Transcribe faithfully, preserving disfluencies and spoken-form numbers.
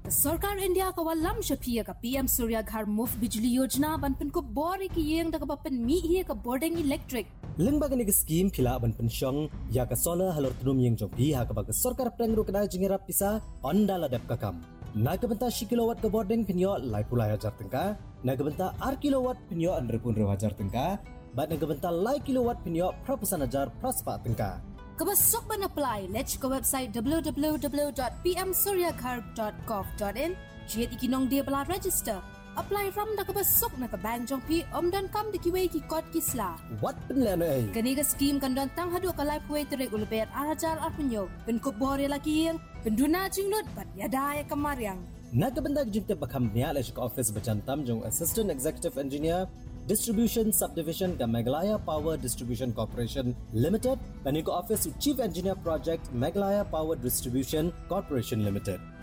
सरकार इंडिया का वालम शफिया का पीएम सूर्य घर मुफ्त बिजली योजना बनपन को बोरी की येंग दका बपन मी ही का boarding electric Lengbagan ni scheme phila ban pensyong ya ka solar halor tunum yang jompi ha ka bag sarkar prengro kada jingira pisa ondala dep kakam naga benta shi kilowatt ka boarding pinyo lai pulai hajar tengka naga benta ar kilowatt pinyo andrepun ro hajar tengka bat naga benta lai kilowatt pinyo prapasan hajar praspa tengka kabasok ban apply let's go website w w w dot p m suryaghar dot gov dot in jet ikinong dia bala register apply ram da kabasok na ka bank jongpi omdan kam de kiwe ki kod kisla what penlano ai kaniga scheme kan don tang hadu ka life way tere ulbet arajar arpunyo ben ko bore laki yang penduna jinglot bat yadaya kamaryang naga benta jinte bakam nya le ka office bajantam jong assistant executive engineer distribution subdivision ka Meghalaya Power Distribution Corporation Limited, and ko office chief engineer project Meghalaya Power Distribution Corporation Limited.